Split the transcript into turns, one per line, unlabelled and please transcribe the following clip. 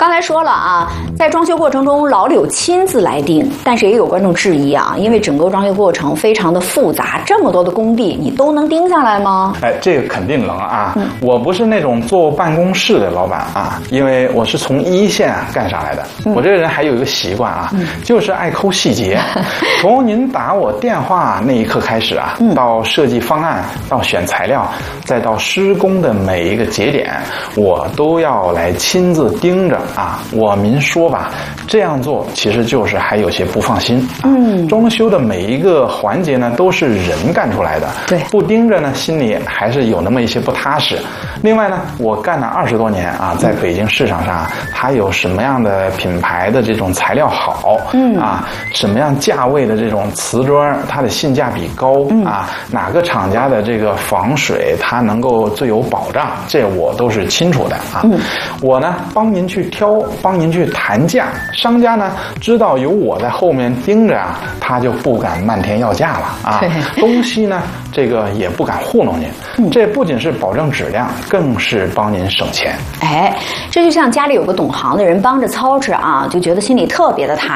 刚才说了啊，在装修过程中老柳亲自来定，但是也有观众质疑啊，因为整个装修过程非常的复杂，这么多的工地你都能盯下来吗？
哎，这个肯定能啊！我不是那种坐办公室的老板啊，因为我是从一线干上来的。我这个人还有一个习惯啊，就是爱抠细节。从您打我电话那一刻开始啊，到设计方案，到选材料，再到施工的每一个节点，我都要来亲自盯着啊。您说吧，这样做其实就是还有些不放心。装修的每一个环节呢，都是人干出来的，
对，
不盯着呢，心里还是有那么一些不踏实。另外呢，我干了20多年啊，在北京市场上，它有什么样的品牌的这种材料好，什么样价位的这种瓷砖它的性价比高啊，哪个厂家的这个防水它能够最有保障，这我都是清楚的啊。我呢帮您去挑，帮您去谈价，商家呢知道有我在后面盯着啊，他就不敢漫天要价了啊。东西呢这个也不敢糊弄您，这不仅是保证质量，更是帮您省钱。
哎，这就像家里有个懂行的人帮着操持啊，就觉得心里特别的踏实。